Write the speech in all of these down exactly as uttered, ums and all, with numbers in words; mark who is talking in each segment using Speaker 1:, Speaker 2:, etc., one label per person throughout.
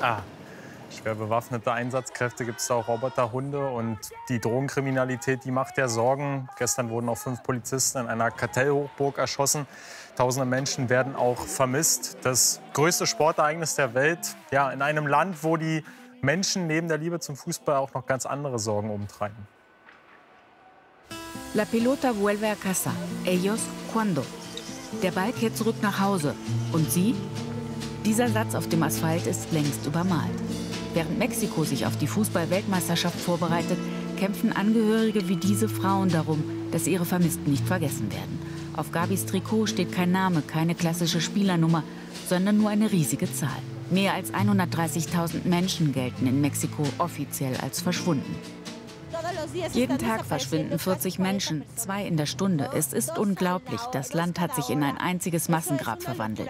Speaker 1: Ah, schwer bewaffnete Einsatzkräfte, gibt es da auch Roboterhunde. Und die Drogenkriminalität, die macht ja Sorgen. Gestern wurden auch fünf Polizisten in einer Kartellhochburg erschossen. Tausende Menschen werden auch vermisst. Das größte Sportereignis der Welt, ja, in einem Land, wo die Menschen neben der Liebe zum Fußball auch noch ganz andere Sorgen umtreiben.
Speaker 2: La pelota vuelve a casa. Ellos, cuando? Der Ball kehrt zurück nach Hause. Und sie? Dieser Satz auf dem Asphalt ist längst übermalt. Während Mexiko sich auf die Fußball-Weltmeisterschaft vorbereitet, kämpfen Angehörige wie diese Frauen darum, dass ihre Vermissten nicht vergessen werden. Auf Gabis Trikot steht kein Name, keine klassische Spielernummer, sondern nur eine riesige Zahl. Mehr als hundertdreißigtausend Menschen gelten in Mexiko offiziell als verschwunden. Jeden Tag verschwinden vierzig Menschen, zwei in der Stunde. Es ist unglaublich, das Land hat sich in ein einziges Massengrab verwandelt.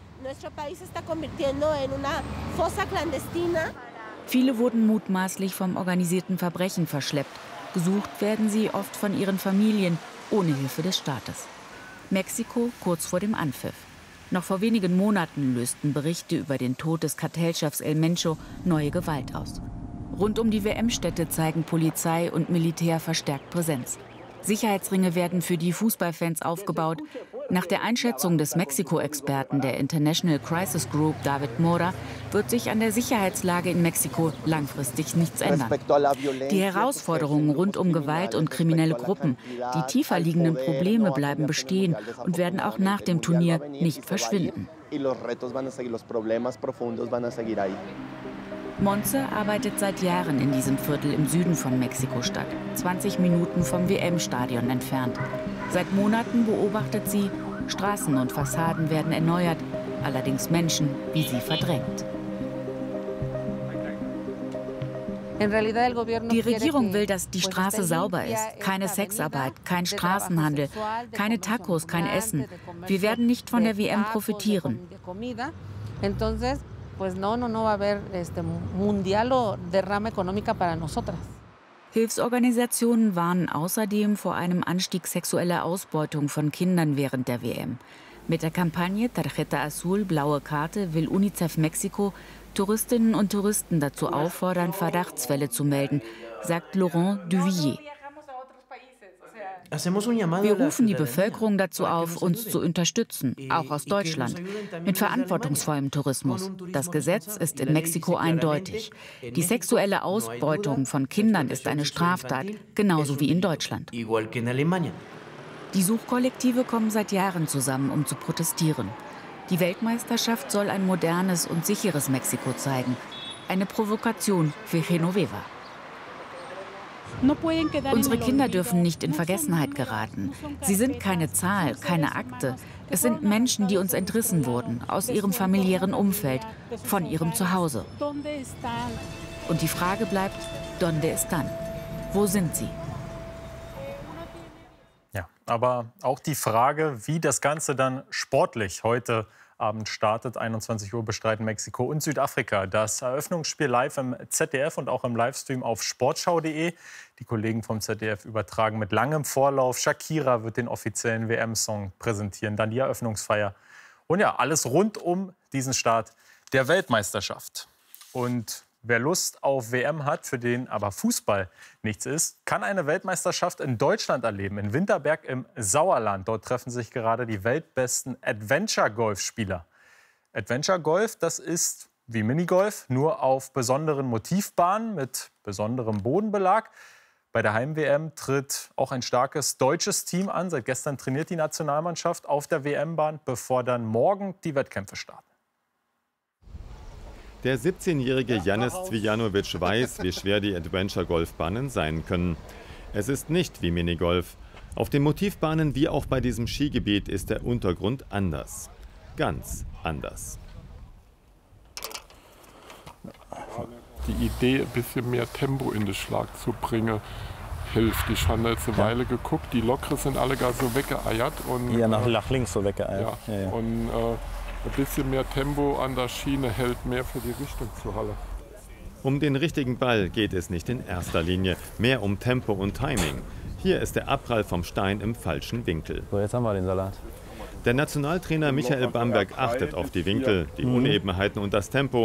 Speaker 2: Viele wurden mutmaßlich vom organisierten Verbrechen verschleppt. Gesucht werden sie oft von ihren Familien, ohne Hilfe des Staates. Mexiko kurz vor dem Anpfiff. Noch vor wenigen Monaten lösten Berichte über den Tod des Kartellchefs El Mencho neue Gewalt aus. Rund um die W M-Städte zeigen Polizei und Militär verstärkt Präsenz. Sicherheitsringe werden für die Fußballfans aufgebaut. Nach der Einschätzung des Mexiko-Experten der International Crisis Group, David Mora, wird sich an der Sicherheitslage in Mexiko langfristig nichts ändern. Die Herausforderungen rund um Gewalt und kriminelle Gruppen, die tiefer liegenden Probleme bleiben bestehen und werden auch nach dem Turnier nicht verschwinden. Monse arbeitet seit Jahren in diesem Viertel im Süden von Mexiko-Stadt, zwanzig Minuten vom W M-Stadion entfernt. Seit Monaten beobachtet sie, Straßen und Fassaden werden erneuert, allerdings Menschen wie sie verdrängt. Die Regierung will, dass die Straße sauber ist, keine Sexarbeit, kein Straßenhandel, keine Tacos, kein Essen. Wir werden nicht von der W M profitieren. Hilfsorganisationen warnen außerdem vor einem Anstieg sexueller Ausbeutung von Kindern während der W M. Mit der Kampagne Tarjeta Azul, blaue Karte, will UNICEF Mexiko Touristinnen und Touristen dazu auffordern, Verdachtsfälle zu melden, sagt Laurent Duvillier. Wir rufen die Bevölkerung dazu auf, uns zu unterstützen, auch aus Deutschland, mit verantwortungsvollem Tourismus. Das Gesetz ist in Mexiko eindeutig. Die sexuelle Ausbeutung von Kindern ist eine Straftat, genauso wie in Deutschland. Die Suchkollektive kommen seit Jahren zusammen, um zu protestieren. Die Weltmeisterschaft soll ein modernes und sicheres Mexiko zeigen. Eine Provokation für Genoveva. Unsere Kinder dürfen nicht in Vergessenheit geraten. Sie sind keine Zahl, keine Akte. Es sind Menschen, die uns entrissen wurden, aus ihrem familiären Umfeld, von ihrem Zuhause. Und die Frage bleibt, ¿dónde están? Wo sind sie?
Speaker 1: Ja, aber auch die Frage, wie das Ganze dann sportlich heute Abend startet. einundzwanzig Uhr bestreiten Mexiko und Südafrika das Eröffnungsspiel live im Z D F und auch im Livestream auf sportschau punkt de. Die Kollegen vom Z D F übertragen mit langem Vorlauf. Shakira wird den offiziellen W M-Song präsentieren, dann die Eröffnungsfeier. Und ja, alles rund um diesen Start der Weltmeisterschaft. Und wer Lust auf W M hat, für den aber Fußball nichts ist, kann eine Weltmeisterschaft in Deutschland erleben, in Winterberg im Sauerland. Dort treffen sich gerade die weltbesten Adventure-Golf-Spieler. Adventure-Golf, das ist wie Minigolf, nur auf besonderen Motivbahnen mit besonderem Bodenbelag. Bei der Heim-W M tritt auch ein starkes deutsches Team an. Seit gestern trainiert die Nationalmannschaft auf der W M-Bahn, bevor dann morgen die Wettkämpfe starten.
Speaker 3: Der siebzehnjährige Janis Zvijanovic weiß, wie schwer die Adventure-Golfbahnen sein können. Es ist nicht wie Minigolf. Auf den Motivbahnen wie auch bei diesem Skigebiet ist der Untergrund anders. Ganz anders.
Speaker 4: Die Idee, ein bisschen mehr Tempo in den Schlag zu bringen, hilft. Ich habe jetzt eine Weile geguckt, die Lokre sind alle gar so weggeeiert. Und,
Speaker 5: ja, nach, nach links so weggeeiert.
Speaker 4: Ja,
Speaker 5: ja, ja.
Speaker 4: Und äh, ein bisschen mehr Tempo an der Schiene hält mehr für die Richtung zu Halle.
Speaker 3: Um den richtigen Ball geht es nicht in erster Linie, mehr um Tempo und Timing. Hier ist der Abprall vom Stein im falschen Winkel.
Speaker 5: So, jetzt haben wir den Salat.
Speaker 3: Der Nationaltrainer Michael Bamberg achtet auf die Winkel, die Unebenheiten und das Tempo.